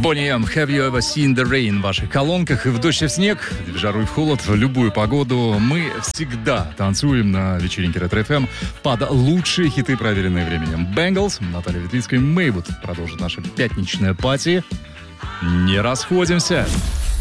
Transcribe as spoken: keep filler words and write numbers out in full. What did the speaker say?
Boney M, Have You Ever Seen the Rain в ваших колонках. И в дождь и в снег, в жару и в холод, в любую погоду мы всегда танцуем на вечеринке Ретро-эф эм под лучшие хиты, проверенные временем. Bangles, Наталья Ветлицкая и Мейвуд продолжит наша пятничная пати. Не расходимся.